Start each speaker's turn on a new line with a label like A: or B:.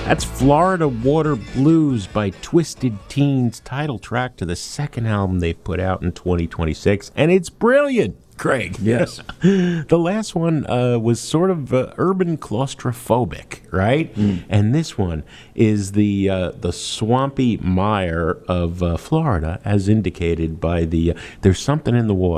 A: That's Florida Water Blues by Twisted Teens, title track to the second album they put out in 2026, and it's brilliant, Craig.
B: Yes.
A: The last one was sort of urban claustrophobic, right? And this one is the swampy mire of Florida, as indicated by the There's Something in the Water.